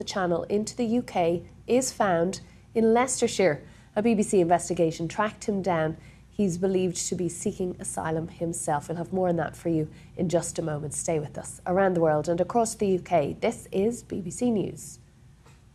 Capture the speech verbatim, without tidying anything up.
the channel into the U K is found in Leicestershire. A B B C investigation tracked him down. He's believed to be seeking asylum himself. We'll have more on that for you in just a moment. Stay with us. Around the world and across the U K, this is B B C News.